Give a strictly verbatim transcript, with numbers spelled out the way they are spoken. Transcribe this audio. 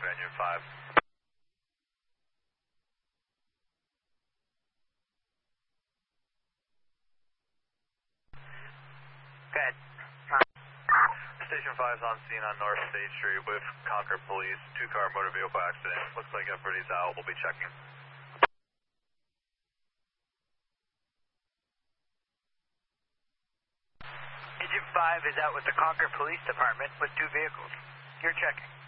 Engine five. Good. Station five is on scene on North State Street with Concord Police. Two-car motor vehicle accident. Looks like everybody's out. We'll be checking. Engine five is out with the Concord Police Department with two vehicles. You're checking.